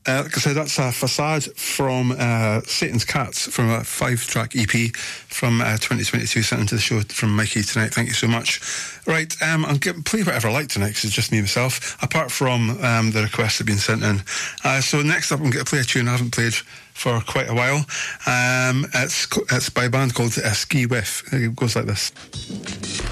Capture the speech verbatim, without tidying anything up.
Uh, like I said, that's a Facade from uh, Satan's Cats, from a five-track E P from uh, twenty twenty-two, sent into the show from Mikey tonight. Thank you so much. Right, um, I'm going to play whatever I like tonight, because it's just me myself, apart from um, the requests that have been sent in. Uh, so next up, I'm going to play a tune I haven't played for quite a while. Um, it's, it's by a band called uh, Ski Whiff. It goes like this.